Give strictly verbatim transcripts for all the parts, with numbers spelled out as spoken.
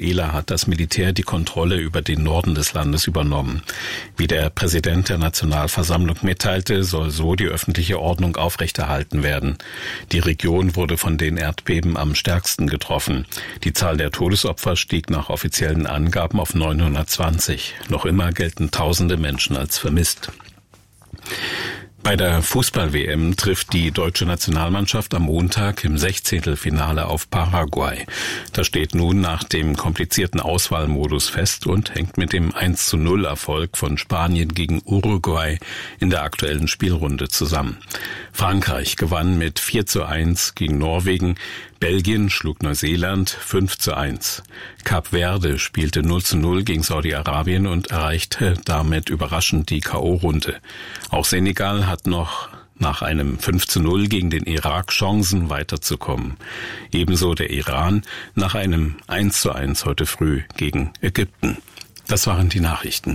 Venezuela hat das Militär die Kontrolle über den Norden des Landes übernommen. Wie der Präsident der Nationalversammlung mitteilte, soll so die öffentliche Ordnung aufrechterhalten werden. Die Region wurde von den Erdbeben am stärksten getroffen. Die Zahl der Todesopfer stieg nach offiziellen Angaben auf neunhundertzwanzig. Noch immer gelten tausende Menschen als vermisst. Bei der Fußball-W M trifft die deutsche Nationalmannschaft am Montag im Sechzehntelfinale auf Paraguay. Das steht nun nach dem komplizierten Auswahlmodus fest und hängt mit dem eins zu null Erfolg von Spanien gegen Uruguay in der aktuellen Spielrunde zusammen. Frankreich gewann mit vier zu eins gegen Norwegen, Belgien schlug Neuseeland fünf zu eins. Kap Verde spielte null zu null gegen Saudi-Arabien und erreichte damit überraschend die K O-Runde. Auch Senegal hat noch nach einem fünf zu null gegen den Irak Chancen weiterzukommen. Ebenso der Iran nach einem eins zu eins heute früh gegen Ägypten. Das waren die Nachrichten.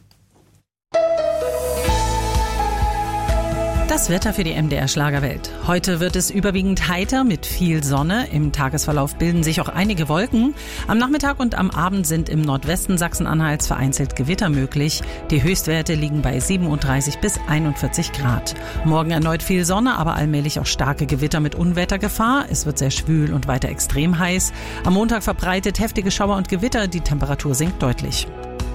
Das Wetter für die M D R Schlagerwelt. Heute wird es überwiegend heiter mit viel Sonne. Im Tagesverlauf bilden sich auch einige Wolken. Am Nachmittag und am Abend sind im Nordwesten Sachsen-Anhalts vereinzelt Gewitter möglich. Die Höchstwerte liegen bei siebenunddreißig bis einundvierzig Grad. Morgen erneut viel Sonne, aber allmählich auch starke Gewitter mit Unwettergefahr. Es wird sehr schwül und weiter extrem heiß. Am Montag verbreitet heftige Schauer und Gewitter. Die Temperatur sinkt deutlich.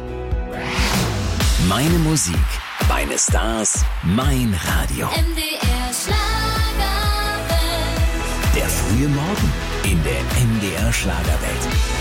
Meine Musik, meine Stars, mein Radio. M D R Schlagerwelt. Der frühe Morgen in der M D R Schlagerwelt.